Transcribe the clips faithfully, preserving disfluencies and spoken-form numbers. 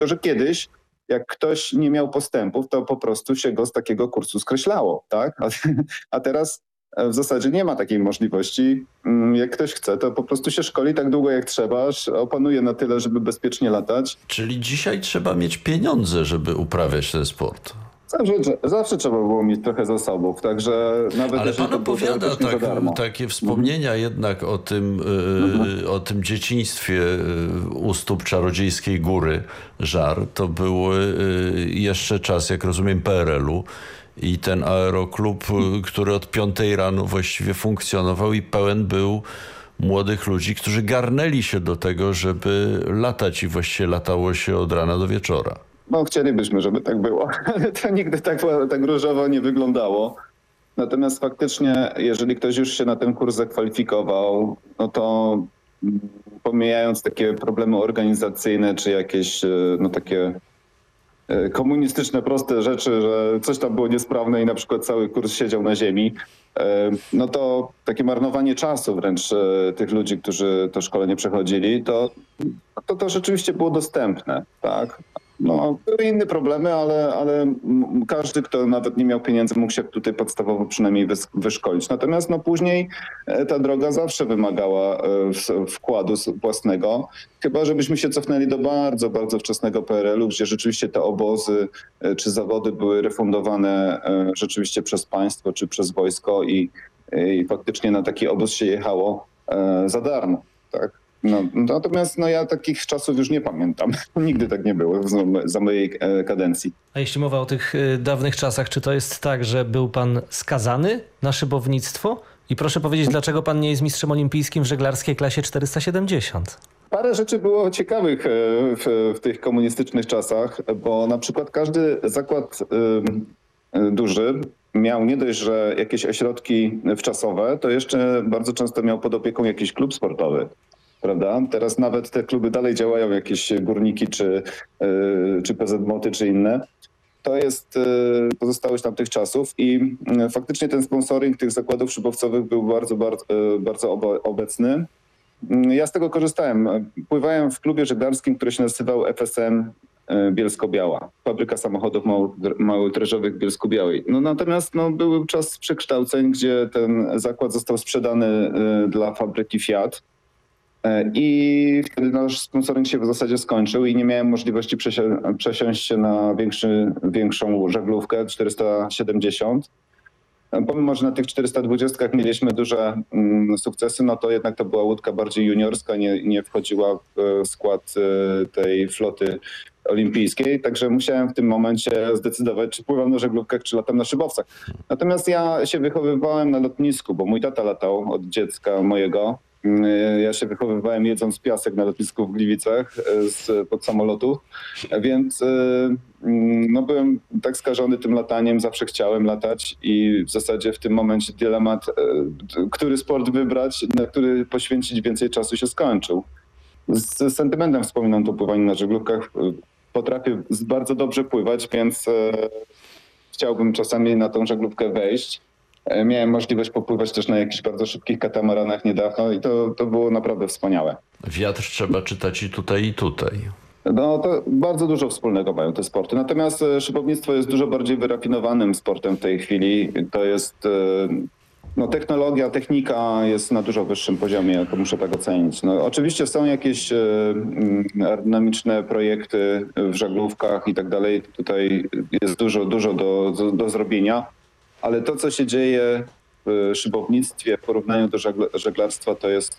Tylko że kiedyś, jak ktoś nie miał postępów, to po prostu się go z takiego kursu skreślało, tak? A, a teraz w zasadzie nie ma takiej możliwości. Jak ktoś chce, to po prostu się szkoli tak długo jak trzeba, aż opanuje na tyle, żeby bezpiecznie latać. Czyli dzisiaj trzeba mieć pieniądze, żeby uprawiać ten sport. Zawsze, zawsze trzeba było mieć trochę zasobów, także nawet ale pan opowiada tak, takie wspomnienia mhm. jednak o tym, mhm. o tym dzieciństwie u stóp Czarodziejskiej Góry, Żar. To był jeszcze czas, jak rozumiem, P R L-u i ten aeroklub, który od piątej rano właściwie funkcjonował i pełen był młodych ludzi, którzy garnęli się do tego, żeby latać i właściwie latało się od rana do wieczora. No chcielibyśmy, żeby tak było, ale to nigdy tak, tak różowo nie wyglądało. Natomiast faktycznie, jeżeli ktoś już się na ten kurs zakwalifikował, no to pomijając takie problemy organizacyjne, czy jakieś no takie komunistyczne, proste rzeczy, że coś tam było niesprawne i na przykład cały kurs siedział na ziemi, no to takie marnowanie czasu wręcz tych ludzi, którzy to szkolenie przechodzili, to to, to rzeczywiście było dostępne, tak? No, były inne problemy, ale, ale każdy, kto nawet nie miał pieniędzy, mógł się tutaj podstawowo przynajmniej wyszkolić. Natomiast no, później ta droga zawsze wymagała wkładu własnego, chyba żebyśmy się cofnęli do bardzo, bardzo wczesnego P R L-u, gdzie rzeczywiście te obozy czy zawody były refundowane rzeczywiście przez państwo czy przez wojsko i, i faktycznie na taki obóz się jechało za darmo, tak? No, natomiast no, ja takich czasów już nie pamiętam. Nigdy tak nie było za mojej kadencji. A jeśli mowa o tych dawnych czasach, czy to jest tak, że był pan skazany na szybownictwo? I proszę powiedzieć, dlaczego pan nie jest mistrzem olimpijskim w żeglarskiej klasie czterysta siedemdziesiąt? Parę rzeczy było ciekawych w, w tych komunistycznych czasach, bo na przykład każdy zakład y, duży miał nie dość, że jakieś ośrodki wczasowe, to jeszcze bardzo często miał pod opieką jakiś klub sportowy. Prawda? Teraz nawet te kluby dalej działają, jakieś Górniki, czy, yy, czy P Z Moty, czy inne. To jest yy, pozostałość tamtych czasów i yy, faktycznie ten sponsoring tych zakładów szybowcowych był bardzo, bardzo, yy, bardzo obo- obecny. Yy, ja z tego korzystałem. Pływałem w klubie żeglarskim, który się nazywał F S M yy, Bielsko-Biała. Fabryka samochodów małometrażowych w Bielsku-Białej. No, natomiast no, był czas przekształceń, gdzie ten zakład został sprzedany yy, dla fabryki Fiat. I wtedy nasz sponsoring się w zasadzie skończył i nie miałem możliwości przesi- przesiąść się na większy, większą żaglówkę czterysta siedemdziesiąt. Pomimo, że na tych czterysta dwudziestkach mieliśmy duże mm, sukcesy, no to jednak to była łódka bardziej juniorska, nie, nie wchodziła w skład y, tej floty olimpijskiej, także musiałem w tym momencie zdecydować, czy pływam na żaglówkach, czy latam na szybowcach. Natomiast ja się wychowywałem na lotnisku, bo mój tata latał od dziecka mojego. Ja się wychowywałem jedząc piasek na lotnisku w Gliwicach z, pod samolotu, więc no, byłem tak skażony tym lataniem, zawsze chciałem latać i w zasadzie w tym momencie dylemat, który sport wybrać, na który poświęcić więcej czasu, się skończył. Z sentymentem wspominam to pływanie na żaglówkach. Potrafię bardzo dobrze pływać, więc chciałbym czasami na tą żaglówkę wejść. Miałem możliwość popływać też na jakichś bardzo szybkich katamaranach niedawno i to, to było naprawdę wspaniałe. Wiatr trzeba czytać i tutaj, i tutaj. No to bardzo dużo wspólnego mają te sporty. Natomiast szybownictwo jest dużo bardziej wyrafinowanym sportem w tej chwili. To jest no, technologia, technika jest na dużo wyższym poziomie, to muszę tak ocenić. No, oczywiście są jakieś aerodynamiczne projekty w żaglówkach i tak dalej. Tutaj jest dużo, dużo do, do, do zrobienia. Ale to, co się dzieje w szybownictwie w porównaniu do żeglarstwa, to jest,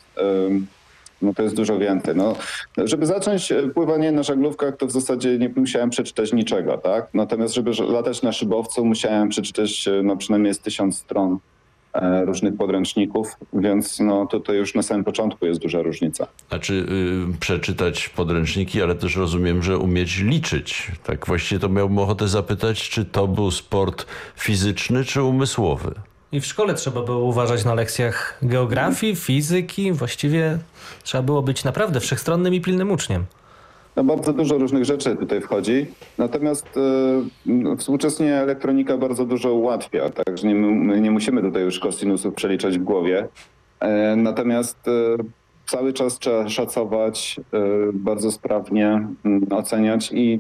no to jest dużo więcej. No, żeby zacząć pływanie na żaglówkach, to w zasadzie nie musiałem przeczytać niczego, tak? Natomiast żeby latać na szybowcu, musiałem przeczytać no, przynajmniej z tysiąc stron różnych podręczników, więc no, to, to już na samym początku jest duża różnica. Znaczy yy, przeczytać podręczniki, ale też rozumiem, że umieć liczyć. Tak właściwie to miałbym ochotę zapytać, czy to był sport fizyczny, czy umysłowy? I w szkole trzeba było uważać na lekcjach geografii, fizyki. Właściwie trzeba było być naprawdę wszechstronnym i pilnym uczniem. No bardzo dużo różnych rzeczy tutaj wchodzi, natomiast y, współcześnie elektronika bardzo dużo ułatwia, także nie, nie musimy tutaj już kosinusów przeliczać w głowie. E, natomiast y, cały czas trzeba szacować, y, bardzo sprawnie y, oceniać i